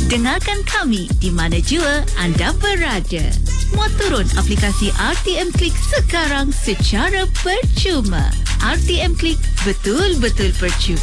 Dengarkan kami di mana jua anda berada. Muat turun aplikasi RTM Klik sekarang secara percuma. RTM Klik, betul-betul percuma.